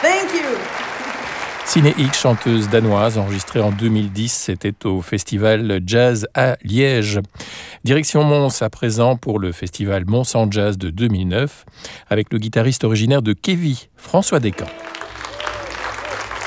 Thank you. Siné X, chanteuse danoise, enregistrée en 2010, c'était au festival Jazz à Liège. Direction Mons à présent pour le festival Mons en Jazz de 2009, avec le guitariste originaire de Kévi, François Descamps.